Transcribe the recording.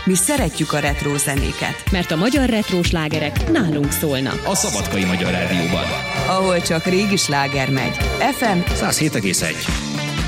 Mi szeretjük a retró zenéket. Mert a magyar retró slágerek nálunk szólnak. A Szabadkai Magyar Rádióban. Ahol csak régi sláger megy. FM 107,1.